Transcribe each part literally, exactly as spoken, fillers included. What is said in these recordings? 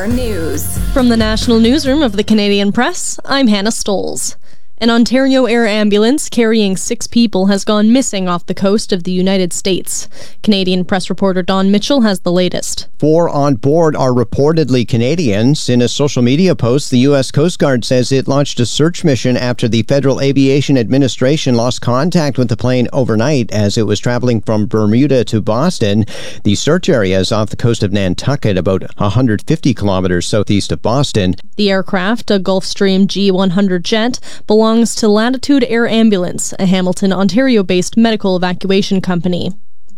Air News. From the National Newsroom of the Canadian Press, I'm Hannah Stolz. An Ontario Air ambulance carrying six people has gone missing off the coast of the United States. Canadian Press reporter Don Mitchell has the latest. Four on board are reportedly Canadians. In a social media post, the U S Coast Guard says it launched a search mission after the Federal Aviation Administration lost contact with the plane overnight as it was traveling from Bermuda to Boston. The search area is off the coast of Nantucket, about one hundred fifty kilometers southeast of Boston. The aircraft, a Gulfstream G one hundred jet, belongs to Latitude Air Ambulance, a Hamilton, Ontario-based medical evacuation company.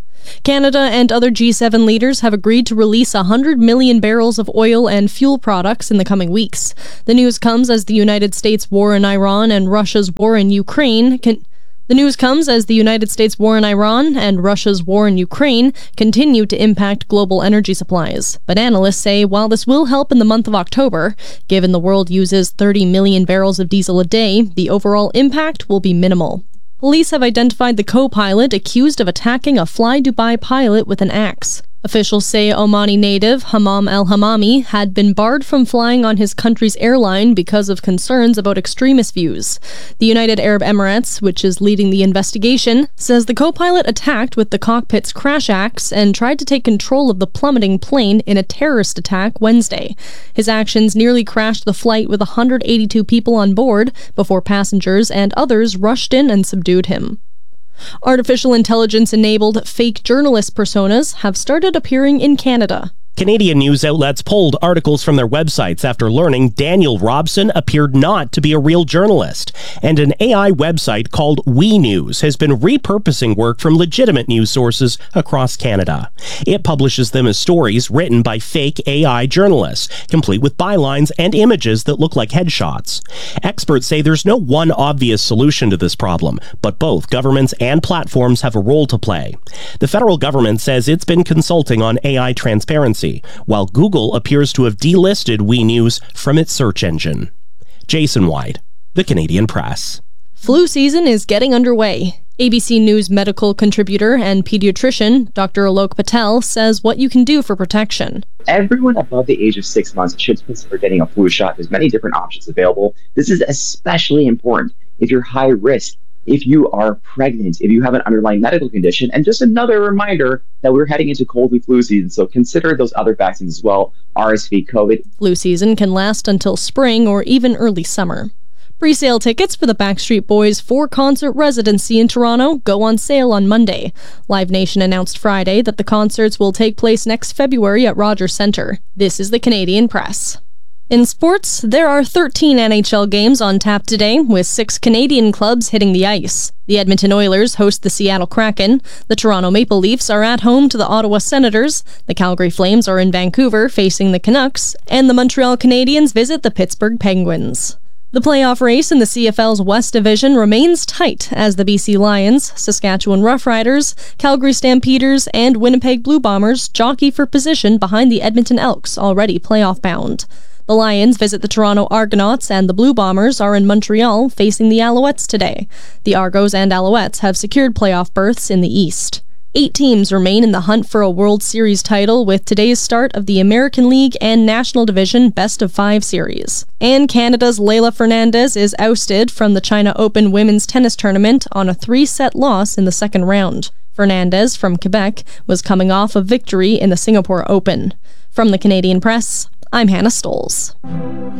Canada and other G seven leaders have agreed to release one hundred million barrels of oil and fuel products in the coming weeks. The news comes as the United States war in Iran and Russia's war in Ukraine can The news comes as the United States war in Iran and Russia's war in Ukraine continue to impact global energy supplies. But analysts say while this will help in the month of October, given the world uses thirty million barrels of diesel a day, the overall impact will be minimal. Police have identified the co-pilot accused of attacking a Fly Dubai pilot with an axe. Officials say Omani native Hammam al-Hammami had been barred from flying on his country's airline because of concerns about extremist views. The United Arab Emirates, which is leading the investigation, says the co-pilot attacked with the cockpit's crash axe and tried to take control of the plummeting plane in a terrorist attack Wednesday. His actions nearly crashed the flight with one hundred eighty-two people on board before passengers and others rushed in and subdued him. Artificial intelligence-enabled fake journalist personas have started appearing in Canada. Canadian news outlets pulled articles from their websites after learning Daniel Robson appeared not to be a real journalist. And an A I website called We News has been repurposing work from legitimate news sources across Canada. It publishes them as stories written by fake A I journalists, complete with bylines and images that look like headshots. Experts say there's no one obvious solution to this problem, but both governments and platforms have a role to play. The federal government says it's been consulting on A I transparency, while Google appears to have delisted We News from its search engine. Jason White, The Canadian Press. Flu season is getting underway. A B C News medical contributor and pediatrician Doctor Alok Patel says what you can do for protection. Everyone above the age of six months should consider getting a flu shot. There's many different options available. This is especially important if you're high risk, if you are pregnant, if you have an underlying medical condition, and just another reminder that we're heading into cold and flu season, so consider those other vaccines as well, R S V, COVID. Flu season can last until spring or even early summer. Pre-sale tickets for the Backstreet Boys four-concert residency in Toronto go on sale on Monday. Live Nation announced Friday that the concerts will take place next February at Rogers Centre. This is the Canadian Press. In sports, there are thirteen N H L games on tap today, with six Canadian clubs hitting the ice. The Edmonton Oilers host the Seattle Kraken, the Toronto Maple Leafs are at home to the Ottawa Senators, the Calgary Flames are in Vancouver facing the Canucks, and the Montreal Canadiens visit the Pittsburgh Penguins. The playoff race in the C F L's West Division remains tight as the B C Lions, Saskatchewan Roughriders, Calgary Stampeders, and Winnipeg Blue Bombers jockey for position behind the Edmonton Elks, already playoff bound. The Lions visit the Toronto Argonauts, and the Blue Bombers are in Montreal facing the Alouettes today. The Argos and Alouettes have secured playoff berths in the East. Eight teams remain in the hunt for a World Series title with today's start of the American League and National Division Best of Five Series. And Canada's Leylah Fernandez is ousted from the China Open women's tennis tournament on a three-set loss in the second round. Fernandez, from Quebec, was coming off a victory in the Singapore Open. From the Canadian Press, I'm Hannah Stolz.